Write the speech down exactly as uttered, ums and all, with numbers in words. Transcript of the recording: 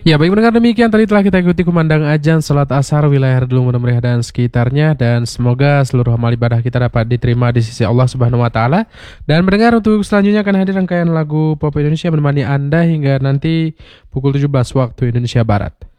Ya, baik pendengar, demikian tadi telah kita ikuti kumandang azan salat asar wilayah Redulung Meriah dan sekitarnya, dan semoga seluruh amal ibadah kita dapat diterima di sisi Allah Subhanahu wa taala. Dan mendengar, untuk selanjutnya akan hadir rangkaian lagu pop Indonesia menemani Anda hingga nanti pukul tujuh belas waktu Indonesia Barat.